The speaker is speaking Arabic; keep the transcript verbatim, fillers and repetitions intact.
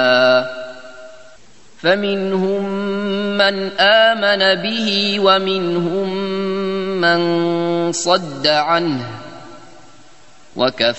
فمنهم من آمن به ومنهم من صد عنه وكفى